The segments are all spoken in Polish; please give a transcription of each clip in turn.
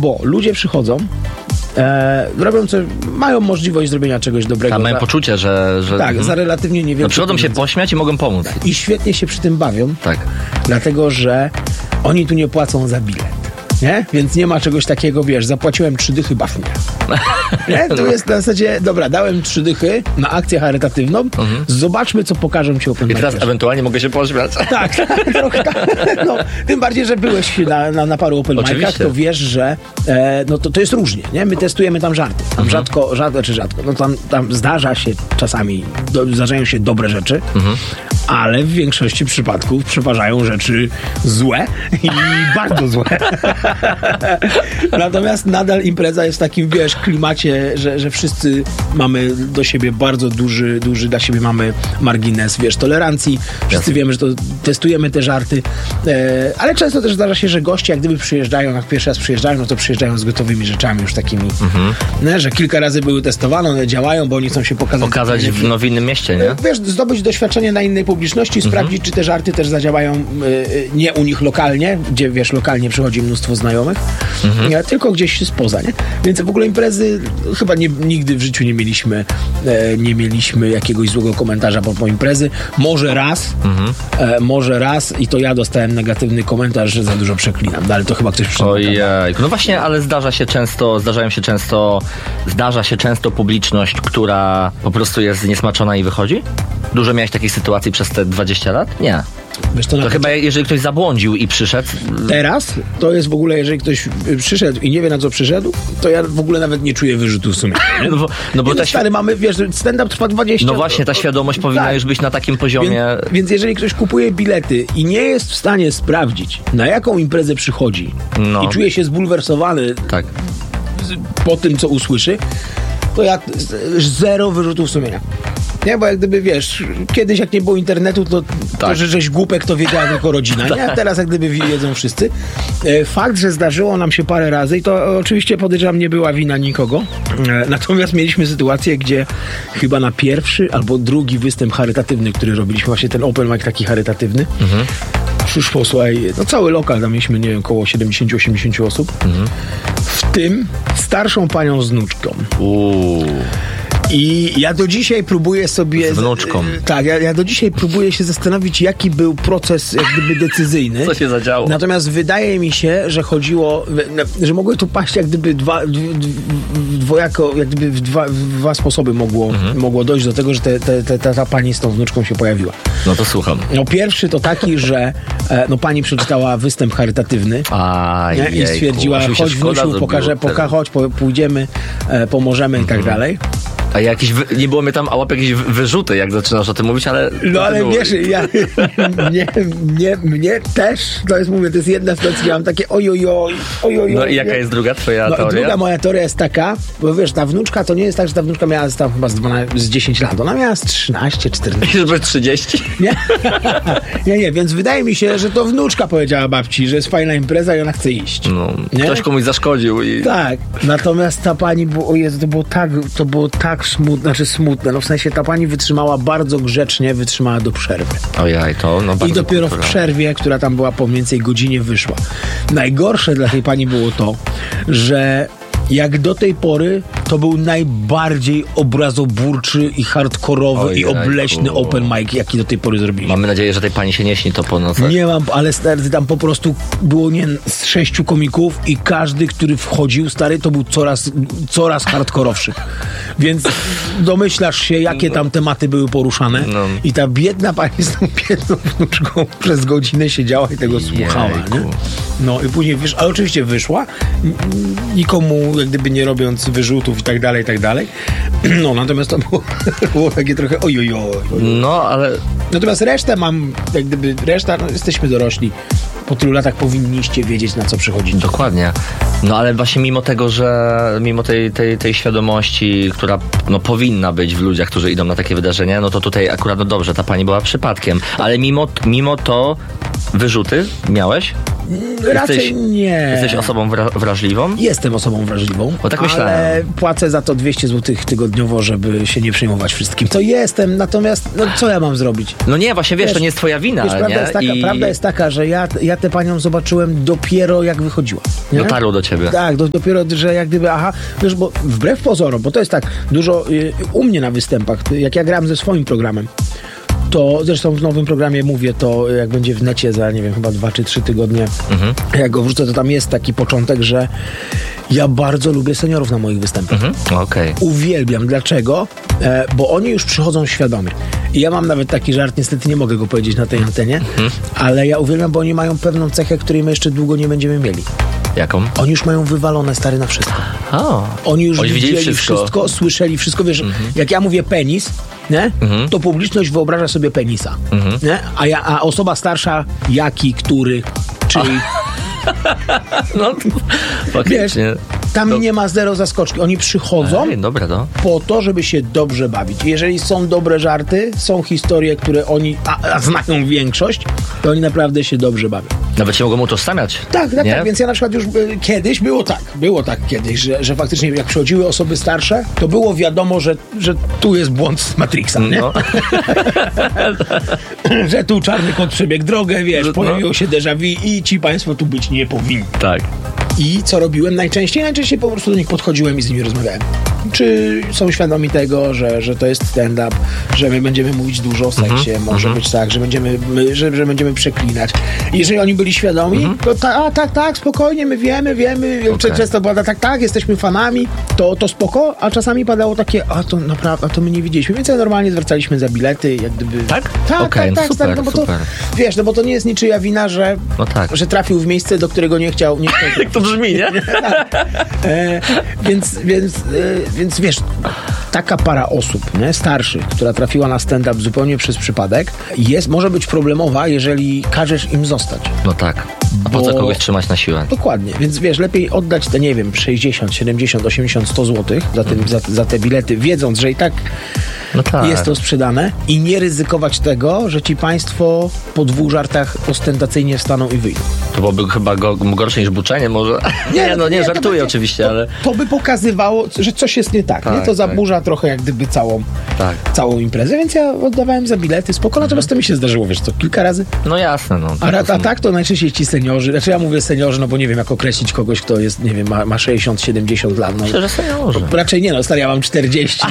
bo ludzie przychodzą, robią mają możliwość zrobienia czegoś dobrego. A mają poczucie, że... Tak, za relatywnie niewiele. No przychodzą się pośmiać i mogą pomóc. I świetnie się przy tym bawią. Tak. Dlatego, że oni tu nie płacą za bilet. Nie? Więc nie ma czegoś takiego, wiesz, zapłaciłem 3 dychy, baw mnie. Nie? Tu jest na zasadzie, dobra, dałem 3 dychy na akcję charytatywną, zobaczmy, co pokażą ci open I teraz micers. ewentualnie mogę się pośmiać. Tak, trochę tak. No, tym bardziej, że byłeś na paru open micach, to wiesz, że no to jest różnie, nie? My testujemy tam żarty. Tam rzadko, no tam zdarza się czasami, zdarzają się dobre rzeczy, ale w większości przypadków przeważają rzeczy złe i bardzo złe. Natomiast nadal impreza jest w takim, wiesz, klimacie, że wszyscy mamy do siebie bardzo duży dla siebie mamy margines, wiesz, tolerancji. Wszyscy wiemy, że to testujemy te żarty, ale często też zdarza się, że goście jak gdyby przyjeżdżają, jak pierwszy raz przyjeżdżają, no to przyjeżdżają z gotowymi rzeczami już takimi, że kilka razy były testowane, one działają, bo oni chcą się pokazać w innym mieście, nie? Wiesz, zdobyć doświadczenie na innej publiczności, sprawdzić, czy te żarty też zadziałają nie u nich lokalnie, gdzie, wiesz, lokalnie przychodzi mnóstwo znajomych, tylko gdzieś spoza, nie? Więc w ogóle imprezy chyba nigdy w życiu nie mieliśmy jakiegoś złego komentarza po imprezy. Może raz i to ja dostałem negatywny komentarz, że za dużo przeklinam, ale to chyba ktoś przyszedł. Ojej, no właśnie, ale zdarza się często publiczność, która po prostu jest zniesmaczona i wychodzi? Dużo miałeś takich sytuacji przez te 20 lat? Nie. Wiesz, to chyba jeżeli ktoś zabłądził i przyszedł... Teraz to jest w ogóle, jeżeli ktoś przyszedł i nie wie, na co przyszedł, to ja w ogóle nawet nie czuję wyrzutu w sumie. Bo stary, mamy, wiesz, stand-up trwa 20 lat. No właśnie, ta świadomość powinna już być na takim poziomie... Więc jeżeli ktoś kupuje bilety i nie jest w stanie sprawdzić, na jaką imprezę przychodzi i czuje się zbulwersowany po tym, co usłyszy, to ja zero wyrzutów sumienia. Nie, bo jak gdyby, wiesz, kiedyś jak nie było internetu, to że żeś głupek, to wiedziała tylko rodzina, nie? A teraz jak gdyby wiedzą wszyscy. Fakt, że zdarzyło nam się parę razy i to oczywiście podejrzewam nie była wina nikogo, natomiast mieliśmy sytuację, gdzie chyba na pierwszy albo drugi występ charytatywny, który robiliśmy, właśnie ten open mic taki charytatywny, przyszło, słuchaj, no cały lokal, tam mieliśmy, nie wiem, około 70-80 osób, w tym starszą panią z wnuczką. I ja do dzisiaj próbuję sobie... Z wnuczką. Tak, ja do dzisiaj próbuję się zastanowić, jaki był proces jak gdyby decyzyjny. Co się zadziało? Natomiast wydaje mi się, że chodziło, że mogły tu paść jak gdyby dwojako, jak gdyby w dwa sposoby mogło dojść do tego, że ta pani z tą wnuczką się pojawiła. No to słucham. No pierwszy to taki, że pani przeczytała występ charytatywny i stwierdziła, chodź wnusiu, chodź, pójdziemy, pomożemy i tak dalej. A nie było mnie tam, a łap jakieś wyrzuty, jak zaczynasz o tym mówić, ale... No ale wiesz, mnie też, to jest jedna sytuacja, ja mam takie ojojoj. No i jaka jest druga twoja teoria? Druga moja teoria jest taka, bo wiesz, ta wnuczka, to nie jest tak, że ta wnuczka miała tam chyba z 10 lat, ona miała z 13, 14. Żeby 30? Nie, więc wydaje mi się, że to wnuczka powiedziała babci, że jest fajna impreza i ona chce iść. No, ktoś komuś zaszkodził i... Tak, natomiast ta pani, to było tak smutne, no w sensie ta pani wytrzymała bardzo grzecznie, do przerwy. Ojej, to no bardzo. I dopiero w przerwie, która tam była po mniej więcej godzinie, wyszła. Najgorsze dla tej pani było to, że jak do tej pory to był najbardziej obrazoburczy i hardkorowy i obleśny open mic, jaki do tej pory zrobiliśmy. Mamy nadzieję, że tej pani się nie śni to po nocach. Nie mam, ale stary, tam po prostu było z 6 komików i każdy, który wchodził, stary, to był coraz hardkorowszy. Więc domyślasz się, jakie tam tematy były poruszane. No. I ta biedna pani z tą biedną wnuczką przez godzinę siedziała i tego słuchała. Nie? No i później ale oczywiście wyszła, nikomu jak gdyby nie robiąc wyrzutów i tak dalej. No, natomiast to było takie trochę ojojoj. No, ale... Natomiast reszta, jesteśmy dorośli. Po tylu latach powinniście wiedzieć, na co przychodzi. Dokładnie. No ale właśnie mimo tego, że mimo tej świadomości, która powinna być w ludziach, którzy idą na takie wydarzenia, no to tutaj akurat dobrze, ta pani była przypadkiem. Ale mimo to wyrzuty miałeś? Raczej nie. Jesteś osobą wrażliwą? Jestem osobą wrażliwą, bo tak myślałem. Ale płacę za to 200 zł tygodniowo, żeby się nie przejmować wszystkim. To jestem, natomiast co ja mam zrobić? No nie, właśnie wiesz, to nie jest twoja wina. Prawda jest taka, że ja tę panią zobaczyłem dopiero jak wychodziła. Nie? Dotarło do ciebie. Tak, dopiero, że jak gdyby, wiesz, bo wbrew pozorom, bo to jest tak, dużo u mnie na występach, jak ja grałem ze swoim programem, to zresztą w nowym programie mówię to, jak będzie w necie za, nie wiem, chyba 2 czy 3 tygodnie, jak go wrzucę, to tam jest taki początek, że ja bardzo lubię seniorów na moich występach. Okay. Uwielbiam. Dlaczego? Bo oni już przychodzą świadomie. I ja mam nawet taki żart, niestety nie mogę go powiedzieć na tej antenie, ale ja uwielbiam, bo oni mają pewną cechę, której my jeszcze długo nie będziemy mieli. Jaką? Oni już mają wywalone, stary, na wszystko. Oni już widzieli wszystko, słyszeli wszystko. Wiesz, jak ja mówię penis, nie? To publiczność wyobraża sobie penisa. Nie? A osoba starsza jaki, który, czyli... No, wiesz, tam nie ma zero zaskoczki. Oni przychodzą po to, żeby się dobrze bawić. Jeżeli są dobre żarty, są historie, które oni znają większość, to oni naprawdę się dobrze bawią. Nawet się mogą utożsamiać. Tak, więc ja na przykład już kiedyś było tak kiedyś, że faktycznie jak przychodziły osoby starsze, to było wiadomo, że tu jest błąd z Matrixa, nie? No. Że tu czarny kot przebiegł drogę, wiesz, pojawiło się déjà vu i ci państwo tu być nie powinni. Tak. I co robiłem najczęściej? Najczęściej po prostu do nich podchodziłem i z nimi rozmawiałem. Czy są świadomi tego, że to jest stand-up, że my będziemy mówić dużo o seksie, może być tak, że będziemy przeklinać. Jeżeli oni byli świadomi, to tak, spokojnie, my wiemy. Okay. Często była tak, jesteśmy fanami, to spoko, a czasami padało takie, to naprawdę, to my nie widzieliśmy. Więc normalnie zwracaliśmy za bilety, jak gdyby... Tak? Tak, super, no bo super. To, wiesz, no bo to nie jest niczyja wina, że trafił w miejsce, do którego nie chciał. Jak to brzmi, nie? Więc wiesz, taka para osób, nie, starszych, która trafiła na stand-up zupełnie przez przypadek, może być problemowa, jeżeli każesz im zostać. No tak. A po co kogoś trzymać na siłę? Dokładnie. Więc wiesz, lepiej oddać te, nie wiem, 60, 70, 80, 100 zł za te bilety, wiedząc, że i tak jest to sprzedane i nie ryzykować tego, że ci państwo po 2 żartach ostentacyjnie wstaną i wyjdą. To byłoby chyba gorsze niż buczenie może. Nie, żartuję oczywiście, ale... To by pokazywało, że coś jest nie tak. Nie? To zaburza trochę jak gdyby całą imprezę, więc ja oddawałem za bilety, spoko, natomiast to mi się zdarzyło, wiesz co, kilka razy. No jasne, no. A tak to najczęściej ci seniorzy, znaczy ja mówię seniorzy, no bo nie wiem jak określić kogoś, kto jest, nie wiem, ma 60, 70 lat. No. Myślę, że seniorzy. Raczej nie, stary, ja mam 40.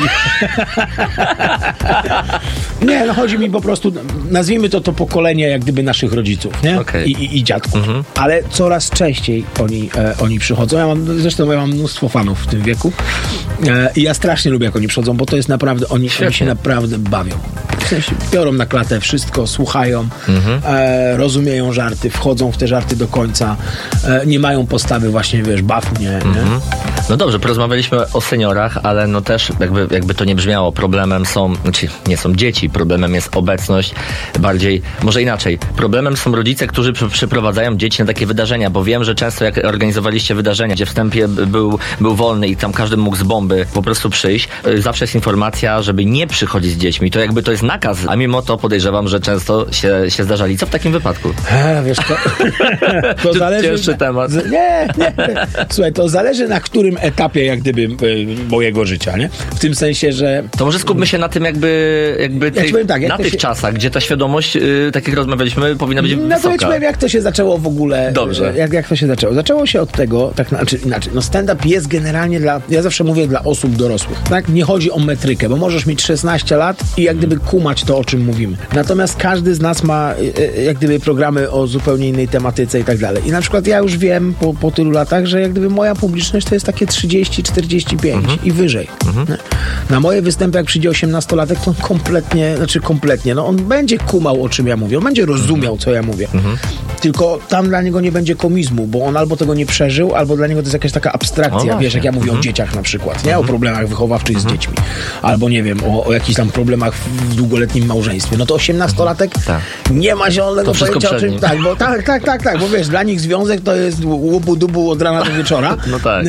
Nie, chodzi mi po prostu, nazwijmy to pokolenie jak gdyby naszych rodziców, nie? Okay. I dziadków. Ale coraz częściej oni przychodzą. Ja mam mnóstwo fanów w tym wieku i ja strasznie lubię, jak oni przychodzą, bo to jest naprawdę, oni się naprawdę bawią. W sensie biorą na klatę wszystko, słuchają, rozumieją żarty, wchodzą w te żarty do końca, nie mają postawy właśnie, wiesz, baw mnie. Nie? No dobrze, porozmawialiśmy o seniorach, ale no też jakby to nie brzmiało, problemem nie są dzieci, problemem jest obecność, bardziej, może inaczej, problemem są rodzice, którzy przyprowadzają dzieci na takie wydarzenia, bo wiem, że często jak organizowaliście wydarzenia, gdzie wstępie był wolny i tam każdy mógł z bomby po prostu przyjść, zawsze jest informacja, żeby nie przychodzić z dziećmi, to jakby to jest nakaz, a mimo to podejrzewam, że często się zdarzali. Co w takim wypadku? Wiesz, to zależy... Cięższy temat. Nie. Słuchaj, to zależy na którym etapie jak gdyby mojego życia, nie? W tym sensie, że... To może skupmy się na tym tych czasach, gdzie ta świadomość, tak jak rozmawialiśmy, powinna być wysoka. To powiem, jak to się zaczęło w ogóle. Dobrze. Jak to się zaczęło? Zaczęło się od tego, inaczej, stand-up jest generalnie ja zawsze mówię dla osób dorosłych, tak? Nie chodzi o metrykę, bo możesz mieć 16 lat i jak gdyby kumać to, o czym mówimy. Natomiast każdy z nas ma jak gdyby programy o zupełnie innej tematyce i tak dalej. I na przykład ja już wiem po tylu latach, że jak gdyby moja publiczność to jest takie 30-45 i wyżej. Na moje występy, jak przyjdzie 18-latek, to kompletnie, on będzie kumał, o czym ja mówię, on będzie rozumiał, co ja mówię. Tylko tam dla niego nie będzie komizmu, bo on albo tego nie przeżył, albo dla niego to jest jakaś taka abstrakcja, wiesz, jak ja mówię o dzieciach na przykład, nie? O problemach wychowawczych z dziećmi. Albo nie wiem, o jakichś tam problemach w długoletnim małżeństwie. No to 18-latek nie ma zielonego pojęcia o czym... Tak, bo wiesz, dla nich związek to jest łubu-dubu od rana do wieczora. No tak.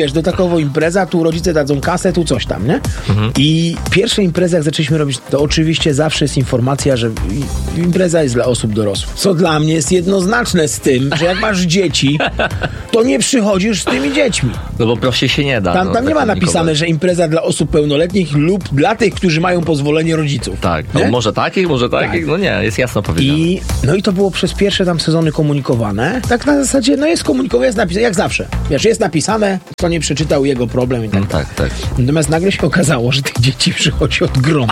wiesz, dodatkowo impreza, tu rodzice dadzą kasę, tu coś tam, nie? I pierwsze imprezy, jak zaczęliśmy robić, to oczywiście zawsze jest informacja, że impreza jest dla osób dorosłych. Co dla mnie jest jednoznaczne z tym, że jak masz dzieci, to nie przychodzisz z tymi dziećmi. No bo prościej się nie da. Tam nie ma napisane, że impreza dla osób pełnoletnich lub dla tych, którzy mają pozwolenie rodziców. Tak, no może takich, no nie, jest jasno powiedziane. No i to było przez pierwsze tam sezony komunikowane. Tak na zasadzie, no jest komunikowane, jest napisane, jak zawsze. Wiesz, jest napisane, kto nie przeczytał, jego problem i tak. Tak. Natomiast nagle się okazało, że tych dzieci przychodzi od groma.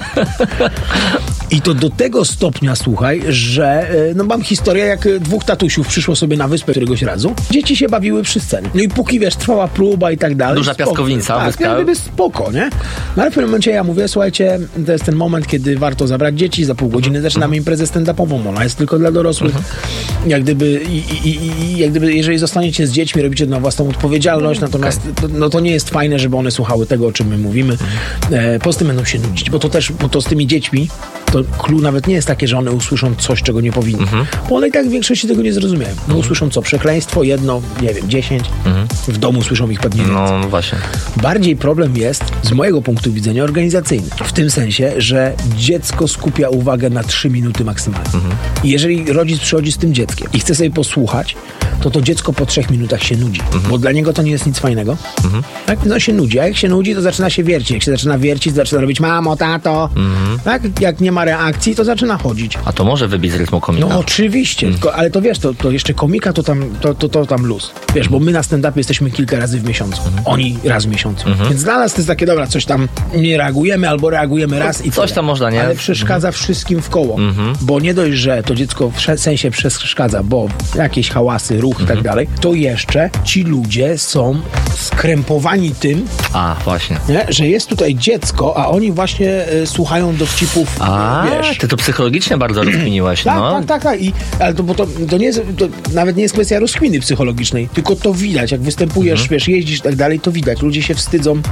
I to do tego stopnia, słuchaj, że no mam historię, jak dwóch tatusiów przyszło sobie na wyspę któregoś razu. Dzieci się bawiły przy scenie. No i póki, wiesz, trwała próba i tak dalej. Duża piaskownica. Tak, jakby spoko, nie? No ale w pewnym momencie ja mówię, słuchajcie, to jest ten moment, kiedy warto zabrać dzieci, za pół godziny zaczynamy imprezę stand-upową. Ona jest tylko dla dorosłych. Jak gdyby, jeżeli zostaniecie z dziećmi, robicie to na własną odpowiedzialność, natomiast to nie jest fajne, żeby one słuchały tego, o czym my mówimy. Poza tym będą się nudzić, bo to z tymi dziećmi to clue nawet nie jest takie, że one usłyszą coś, czego nie powinny. Bo one i tak w większości tego nie zrozumieją. No usłyszą co? Przekleństwo, jedno, nie wiem, 10. W domu słyszą ich pewnie więcej. No właśnie. Bardziej problem jest z mojego punktu widzenia organizacyjny. W tym sensie, że dziecko skupia uwagę na 3 minuty maksymalnie. I jeżeli rodzic przychodzi z tym dzieckiem i chce sobie posłuchać, to dziecko po 3 minutach się nudzi. Bo dla niego to nie jest nic fajnego. Tak? No się nudzi. A jak się nudzi, to zaczyna się wiercić. Jak się zaczyna wiercić, to zaczyna robić mamo, tato. Tak? Jak nie ma reakcji, to zaczyna chodzić. A to może wybić z rytmu komika. No oczywiście. Ale to wiesz, to jeszcze komika to tam luz. Wiesz, bo my na stand-upie jesteśmy kilka razy w miesiącu. Oni raz w miesiącu. Więc dla nas to jest takie, dobra, coś tam nie reagujemy, albo reagujemy raz i coś tam można, nie? Ale przeszkadza wszystkim w koło. Bo nie dość, że to dziecko w sensie przeszkadza, bo jakieś hałasy, ruch i tak dalej, to jeszcze ci ludzie są skrępowani tym, właśnie. Nie? Że jest tutaj dziecko, a oni właśnie słuchają dowcipów, wiesz. Ty to psychologicznie bardzo rozkminiłeś, no. Tak. Ale to nie jest, to nawet nie jest kwestia rozkminy psychologicznej, tylko to widać, jak występujesz, wiesz, jeździsz i tak dalej, to widać. Ludzie się wstydzą,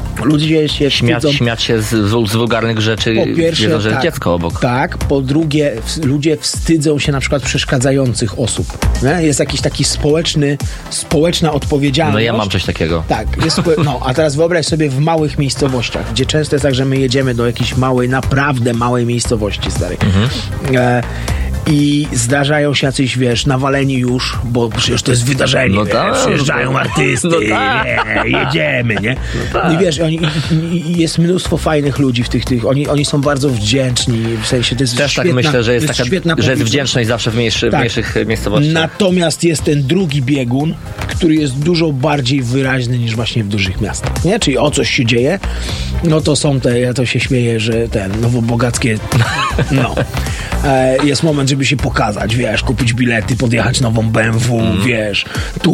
śmiać się z wulgarnych rzeczy, po pierwsze, wiedzą, że jest dziecko obok. Tak, po drugie, ludzie wstydzą się na przykład przeszkadzających osób. Nie? Jest jakiś taki społeczna odpowiedzialność. No ja mam coś takiego. Tak, a teraz wyobraź sobie w małych miejscowościach, gdzie często jest tak, że my jedziemy do jakiejś naprawdę małej miejscowości, stary. I zdarzają się jacyś, wiesz, nawaleni już, bo przecież to jest wydarzenie, przyjeżdżają artysty, jedziemy, nie? I wiesz, jest mnóstwo fajnych ludzi w tych oni są bardzo wdzięczni, w sensie to jest też świetna, tak myślę, że jest taka, że jest wdzięczność zawsze w mniejszych miejscowościach. Natomiast jest ten drugi biegun, który jest dużo bardziej wyraźny niż właśnie w dużych miastach, nie? Czyli o coś się dzieje, no to są ja to się śmieję, że nowobogackie, jest moment, żeby się pokazać, wiesz, kupić bilety, podjechać nową BMW, wiesz,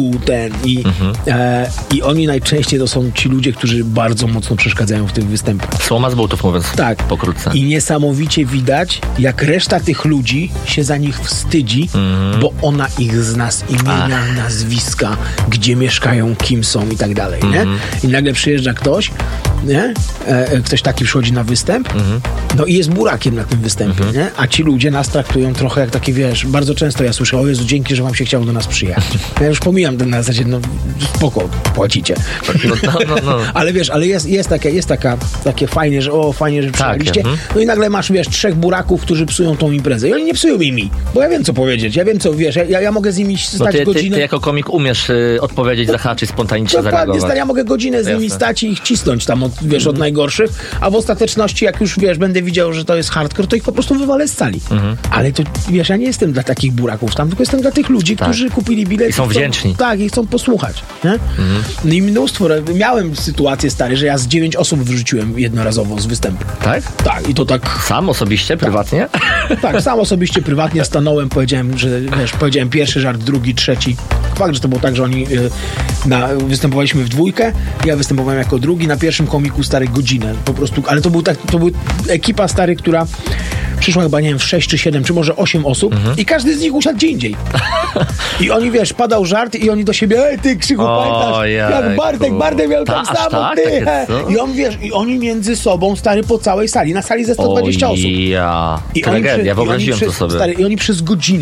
i oni najczęściej to są ci ludzie, którzy bardzo mocno przeszkadzają w tych występach. Słoma z butów, mówiąc pokrótce. I niesamowicie widać, jak reszta tych ludzi się za nich wstydzi, bo ona ich zna z imienia, nazwiska, gdzie mieszkają, kim są i tak dalej, nie? I nagle przyjeżdża ktoś, nie? Ktoś taki przychodzi na występ, no i jest burakiem na tym występie, nie? A ci ludzie nas traktują trochę jak takie, wiesz, bardzo często ja słyszę, o Jezu, dzięki, że wam się chciało do nas przyjechać. Ja już pomijam ten na zasadzie, spoko, płacicie. Ale wiesz, jest takie fajnie, że przyjechaliście. No i nagle masz, wiesz, 3 buraków, którzy psują tą imprezę. I oni nie psują mi, bo ja wiem, co powiedzieć. Ja wiem, co, wiesz, ja mogę z nimi stać godzinę. Ty jako komik umiesz odpowiedzieć, zahaczyć, spontanicznie zareagować. Ja mogę godzinę z nimi stać i ich cisnąć tam, od najgorszych, a w ostateczności, jak już, wiesz, będę widział, że to jest hardcore, to ich po prostu wywalę z sali. Ale to, wiesz, ja nie jestem dla takich buraków tam, tylko jestem dla tych ludzi, którzy kupili bilet. I są wdzięczni. I chcą posłuchać. Nie? No i mnóstwo, miałem sytuację, stary, że ja z 9 osób wyrzuciłem jednorazowo z występu. Tak? Tak, i to tak... Sam osobiście, prywatnie? Tak, sam osobiście, prywatnie stanąłem, powiedziałem, że, wiesz, powiedziałem pierwszy żart, drugi, trzeci. Fakt, że to było tak, że oni występowaliśmy w dwójkę, ja występowałem jako drugi, na pierwszym komiku, stary, godzinę, po prostu, ale to był ekipa, stary, która przyszła chyba, nie wiem, 6 czy 7, czy może 8 osób i każdy z nich usiadł gdzie indziej. I oni, wiesz, padał żart i oni do siebie, ty, Krzychu, pamiętasz, jak Bartek miał tak samo, ty. I on, wiesz, i oni między sobą, stary, po całej sali, na sali ze 120 osób. I tragedia, wyobraziłem to sobie. Stary, i oni przez godzinę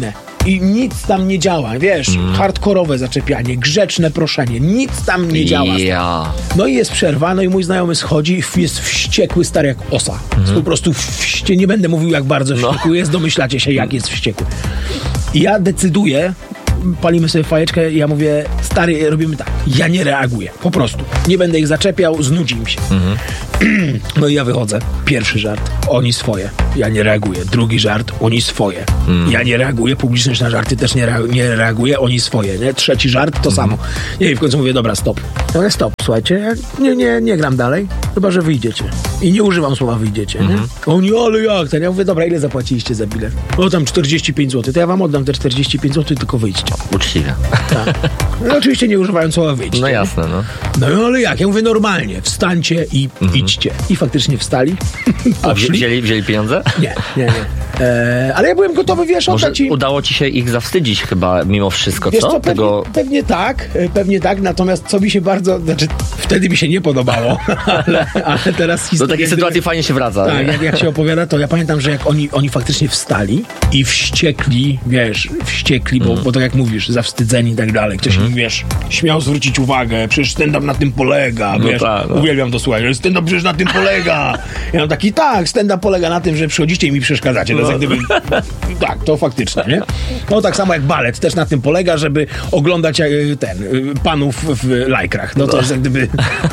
i nic tam nie działa, wiesz, hardkorowe zaczepianie, grzeczne proszenie, nic tam nie działa. No i jest przerwa, no i mój znajomy schodzi i jest wściekły stary jak osa. Po prostu nie będę mówił jak bardzo wściekły jest, domyślacie się jak jest wściekły. I ja decyduję, palimy sobie fajeczkę i ja mówię, stary, robimy tak, ja nie reaguję, po prostu. Nie będę ich zaczepiał, znudzi im się. No i ja wychodzę. Pierwszy żart, oni swoje. Ja nie reaguję. Drugi żart, oni swoje. Ja nie reaguję. Publiczność na żarty też nie reaguje, oni swoje. Nie? Trzeci żart, to samo. I w końcu mówię, dobra, stop. Ja mówię, stop, słuchajcie, ja nie gram dalej, chyba że wyjdziecie. I nie używam słowa wyjdziecie. Nie? Oni, ale jak ten? Ja mówię, dobra, ile zapłaciliście za bilet? O, tam 45 zł. To ja wam oddam te 45 zł, tylko wyjdźcie. Uczciwie. Tak. No oczywiście nie używając słowa wyjdźcie. No jasne, no. No ale jak? Ja mówię, normalnie, wstańcie i idźcie. I faktycznie wstali. A wzięli pieniądze? Nie. Ale ja byłem gotowy, wiesz, może udało ci się ich zawstydzić chyba mimo wszystko, wiesz, co? Pewnie tak, natomiast co mi się bardzo, znaczy wtedy mi się nie podobało, ale teraz historia... Do takiej sytuacji fajnie się wraca. Tak, jak się opowiada, to ja pamiętam, że jak oni faktycznie wstali i wściekli, bo tak jak mówisz, zawstydzeni i tak dalej, ktoś mi, wiesz, śmiał zwrócić uwagę, przecież stand-up na tym polega, wiesz, uwielbiam to słuchać, że stand-up przecież na tym polega. Ja mam taki, stand-up polega na tym, że przychodzicie i mi przeszkadzacie. To jest jak gdyby, tak, to faktycznie, nie? No tak samo jak balet też na tym polega, żeby oglądać panów w lajkrach. No to jest jak gdyby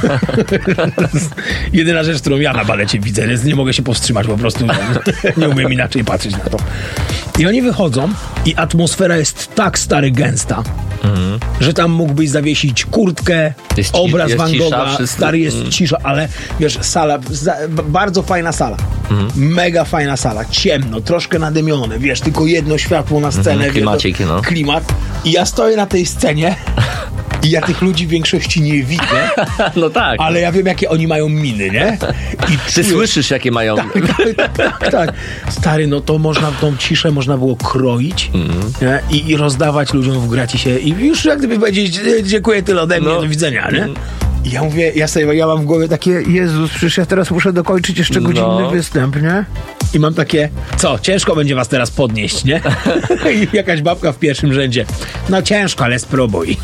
jedyna rzecz, którą ja na balecie widzę, więc nie mogę się powstrzymać, po prostu nie umiem inaczej patrzeć na to. I oni wychodzą i atmosfera jest tak stary gęsta, że tam mógłbyś zawiesić kurtkę, obraz Van Gogha, stary jest cisza, ale wiesz, sala, bardzo fajna sala, mega fajna sala, ciemno, troszkę nadymione, wiesz, tylko jedno światło na scenę, klimat i ja stoję na tej scenie i ja tych ludzi w większości nie widzę, no tak, ale ja wiem, jakie oni mają miny, nie? I ty słyszysz, jakie mają. Tak. Stary, no to tą ciszę można było kroić i rozdawać ludziom w gratisie i już jak gdyby powiedzieć, dziękuję, tyle ode mnie, do widzenia, nie? I ja mówię, ja mam w głowie takie, Jezus, przecież ja teraz muszę dokończyć jeszcze godzinny występ, nie? I mam takie, co, ciężko będzie was teraz podnieść, nie? I jakaś babka w pierwszym rzędzie, no ciężko, ale spróbuj.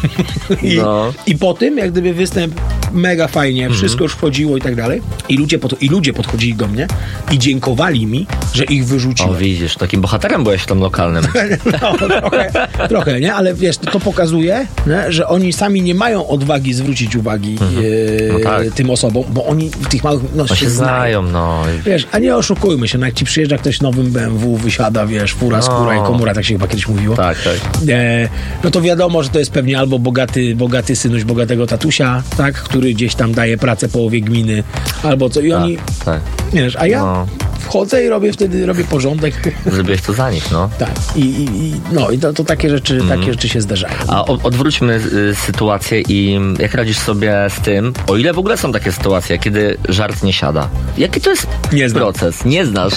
I po tym, jak gdyby występ mega fajnie, wszystko już wchodziło i tak dalej. I ludzie podchodzili do mnie i dziękowali mi, że ich wyrzuciłem. O, widzisz, takim bohaterem byłeś w tym lokalnym. No, trochę, nie? Ale wiesz, to pokazuje, nie? Że oni sami nie mają odwagi zwrócić uwagi tym osobom, bo oni w tych małych się znają, no. Wiesz, a nie oszukujmy się, no jak ci przyjeżdża ktoś nowym BMW, wysiada, wiesz, fura, skóra i komura, tak się chyba kiedyś mówiło. Tak. No to wiadomo, że to jest pewnie albo bogaty synuś bogatego tatusia, tak, który gdzieś tam daje pracę połowie gminy, albo co. I oni, wiesz, a ja wchodzę i robię porządek. Zrobiłeś to za nich, no. Tak. I to takie rzeczy się zdarzają. A odwróćmy sytuację i jak radzisz sobie z tym, o ile w ogóle są takie sytuacje, kiedy żart nie siada? Jaki to jest proces? Nie znasz.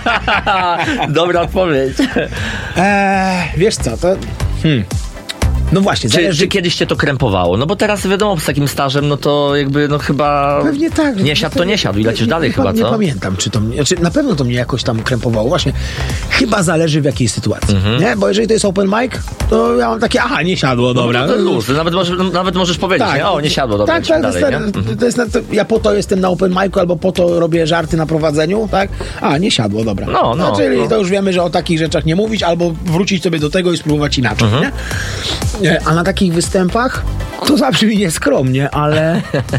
Dobra odpowiedź. Wiesz co, to... No właśnie, czy kiedyś cię to krępowało? No bo teraz wiadomo, z takim stażem, no to jakby, no chyba... Pewnie tak. Nie siadł, to nie siadł i lecisz dalej chyba, co? Nie pamiętam, czy to mnie... Znaczy, na pewno to mnie jakoś tam krępowało. Właśnie, chyba zależy w jakiej sytuacji, nie? Bo jeżeli to jest open mic, to ja mam takie, nie siadło, dobra. No to luz, nawet możesz powiedzieć, tak, nie? O, nie siadło, dobra, tak, dalej, ja po to jestem na open micu, albo po to robię żarty na prowadzeniu, tak? Nie siadło, dobra. Czyli to już wiemy, że o takich rzeczach nie mówić, albo wrócić sobie do tego i spróbować inaczej, nie? A na takich występach to zabrzmi nieskromnie, ale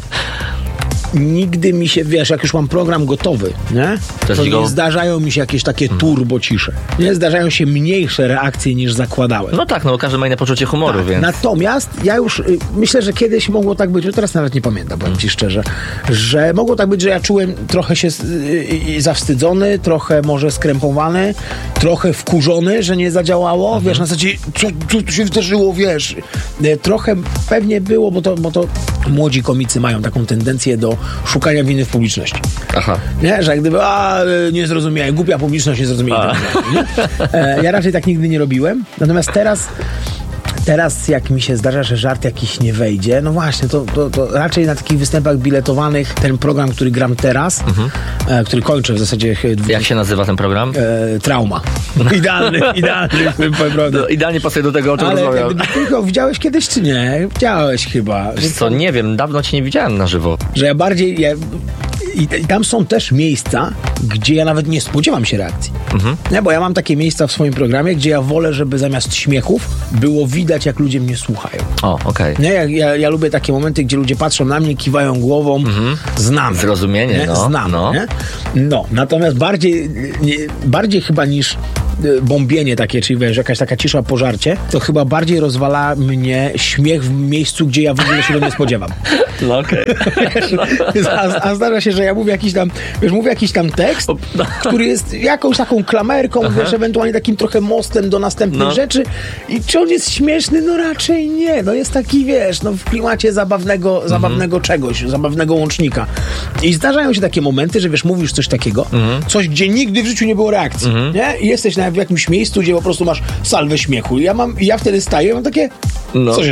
nigdy mi się, wiesz, jak już mam program gotowy, nie? To nie zdarzają mi się jakieś takie turbo cisze. Nie zdarzają się mniejsze reakcje niż zakładałem. No tak, no każdy ma inne poczucie humoru, więc... Natomiast ja już myślę, że kiedyś mogło tak być, teraz nawet nie pamiętam, powiem ci szczerze, że mogło tak być, że ja czułem trochę się zawstydzony, trochę może skrępowany, trochę wkurzony, że nie zadziałało, wiesz, na zasadzie, co tu się wydarzyło, wiesz. Trochę pewnie było, bo to młodzi komicy mają taką tendencję do szukania winy w publiczności. Aha. Nie? Że jak gdyby, nie zrozumiałem, głupia publiczność nie zrozumiała. Ja raczej tak nigdy nie robiłem. Natomiast Teraz jak mi się zdarza, że żart jakiś nie wejdzie, no właśnie, to raczej na takich występach biletowanych ten program, który gram teraz, który kończę w zasadzie... Jak się nazywa ten program? Trauma. Idealny program. No, idealnie pasuje do tego, o czym rozmawiam. Tylko widziałeś kiedyś, czy nie? Widziałeś chyba. Wiesz co, nie wiem, dawno cię nie widziałem na żywo. Że ja bardziej... I tam są też miejsca, gdzie ja nawet nie spodziewam się reakcji. Nie, bo ja mam takie miejsca w swoim programie, gdzie ja wolę, żeby zamiast śmiechów było widać, jak ludzie mnie słuchają. O, okej. Nie, ja lubię takie momenty, gdzie ludzie patrzą na mnie, kiwają głową. Znam. Zrozumienie, nie? no. Znam. No. Nie? No, natomiast bardziej chyba niż bombienie takie, czyli wiesz, jakaś taka cisza po żarcie, to chyba bardziej rozwala mnie śmiech w miejscu, gdzie ja w ogóle się go nie spodziewam. No okej. A zdarza się, że ja mówię jakiś tam tekst, który jest jakąś taką klamerką, wiesz, ewentualnie takim trochę mostem do następnych rzeczy i czy on jest śmieszny? No raczej nie. No jest taki, wiesz, no w klimacie zabawnego czegoś, zabawnego łącznika. I zdarzają się takie momenty, że wiesz, mówisz coś takiego, coś, gdzie nigdy w życiu nie było reakcji, nie? I jesteś w jakimś miejscu, gdzie po prostu masz salwę śmiechu. I ja wtedy staję i mam takie, co się